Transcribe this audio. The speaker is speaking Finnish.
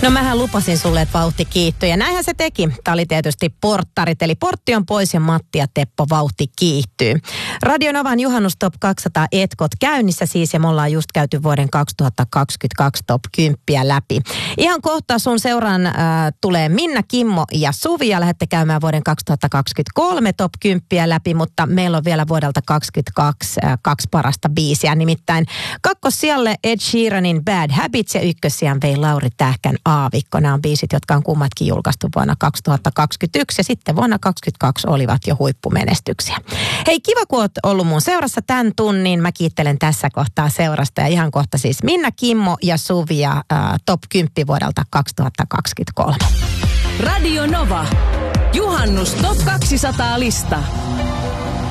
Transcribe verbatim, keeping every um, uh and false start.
No mähän lupasin sulle, että vauhti kiihtyy ja näinhän se teki. Tämä oli tietysti porttarit, eli portti on pois ja Matti ja Teppo vauhti kiihtyy. Radio Novan juhannus Top kaksisataa etkot käynnissä siis ja me ollaan just käyty vuoden kaksituhattakaksikymmentäkaksi Top kymmenen läpi. Ihan kohta sun seuraan äh, tulee Minna, Kimmo ja Suvi ja lähdette käymään vuoden kaksituhattakaksikymmentäkolme Top kymmenen läpi, mutta meillä on vielä vuodelta kaksikymmentäkaksi äh, kaksi parasta biisiä. Nimittäin kakkossijalle Ed Sheeranin Bad Habits ja ykkössijan vei Lauri Tähkän Aavikko. Nämä on biisit, jotka on kummatkin julkaistu vuonna kaksituhattakaksikymmentäyksi ja sitten vuonna kaksituhattakaksikymmentäkaksi olivat jo huippumenestyksiä. Hei, kiva kun oot ollut mun seurassa tämän tunnin. Mä kiittelen tässä kohtaa seurasta ja ihan kohta siis Minna, Kimmo ja Suvi ja äh, Top kymmenen vuodelta kaksituhattakaksikymmentäkolme. Radio Nova. Juhannus Top kaksisataa lista.